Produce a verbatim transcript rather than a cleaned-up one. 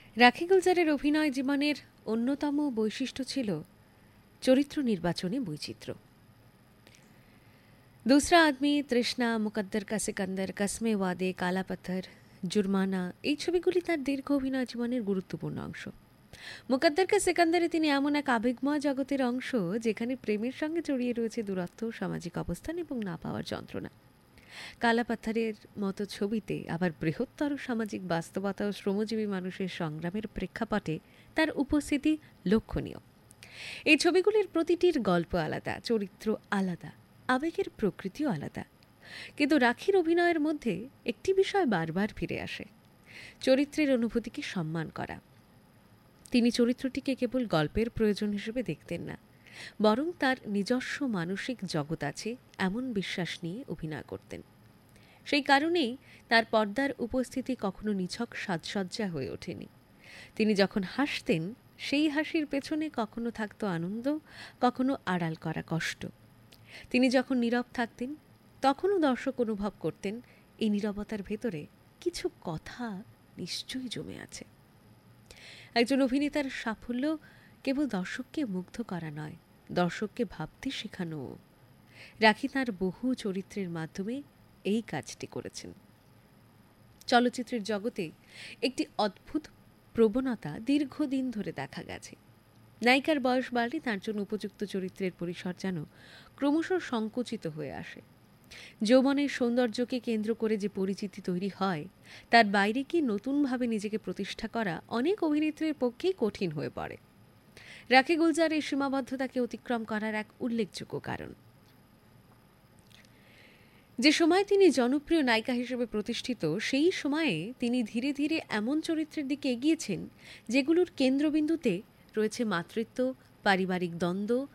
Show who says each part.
Speaker 1: রাখি গুলজারের অভিনয় জীবনের অন্যতম বৈশিষ্ট্য ছিল চরিত্র নির্বাচনে বৈচিত্র্য। दूसरा आदमी, তৃষ্ণা, মুকদ্দর কা সিকন্দর, কসমে ওয়াদে, কালা পাথর, জুরমানা এই ছবিগুলি তার দীর্ঘ অভিনয় জীবনের গুরুত্বপূর্ণ অংশ। মুকদ্দর কা সিকন্দরে তিনি এমন এক আবেগময় জগতের অংশ যেখানে প্রেমের সঙ্গে জড়িয়ে রয়েছে দূরত্ব, সামাজিক অবস্থান এবং না পাওয়ার যন্ত্রণা। কালা পাথরের মতো ছবিতে আবার বৃহত্তর সামাজিক বাস্তবতা ও শ্রমজীবী মানুষের সংগ্রামের প্রেক্ষাপটে তার উপস্থিতি লক্ষণীয়। এই ছবিগুলির প্রতিটির গল্প আলাদা, চরিত্র আলাদা, আবেগের প্রকৃতিও আলাদা, কিন্তু রাখির অভিনয়ের মধ্যে একটি বিষয় বারবার ফিরে আসে: চরিত্রের অনুভূতিকে সম্মান করা। তিনি চরিত্রটিকে কেবল গল্পের প্রয়োজন হিসেবে দেখতেন না, বরং তার নিজস্ব মানসিক জগৎ আছে এমন বিশ্বাস নিয়ে অভিনয় করতেন। সেই কারণেই তার পর্দার উপস্থিতি কখনো নিছক সাজসজ্জা হয়ে ওঠেনি। তিনি যখন হাসতেন, সেই হাসির পেছনে কখনো থাকতো আনন্দ, কখনো আড়াল করা কষ্ট। তিনি যখন নীরব থাকতেন, তখনও দর্শক অনুভব করতেন এই নীরবতার ভেতরে কিছু কথা নিশ্চয়ই জমে আছে। একজন অভিনেতার সাফল্য কেবল দর্শককে মুগ্ধ করা নয়, দর্শককে ভাবতে শেখানো। রাখি তাঁর বহু চরিত্রের মাধ্যমে এই কাজটি করেছেন। চলচ্চিত্রের জগতে একটি অদ্ভুত প্রবণতা দীর্ঘদিন ধরে দেখা গেছে। নায়িকার বয়স বাড়লে তার জন্য উপযুক্ত চরিত্রের পরিসর যেন ক্রমশ সংকুচিত হয়ে আসে। যৌবনের সৌন্দর্যকে কেন্দ্র করে যে পরিচিতি তৈরি হয়, তার বাইরে কি নতুনভাবে নিজেকে প্রতিষ্ঠা করা অনেক অভিনেত্রীর পক্ষেই কঠিন হয়ে পড়ে। রাখি গুলজার এই সীমাবদ্ধতাকে অতিক্রম করার এক উল্লেখযোগ্য কারণ। যে সময় তিনি জনপ্রিয় নায়িকা হিসেবে প্রতিষ্ঠিত, সেই সময়ে তিনি ধীরে ধীরে এমন চরিত্রের দিকে এগিয়েছেন যেগুলোর কেন্দ্রবিন্দুতে রয়েছে মাতৃত্ব, পারিবারিক দ্বন্দ্ব,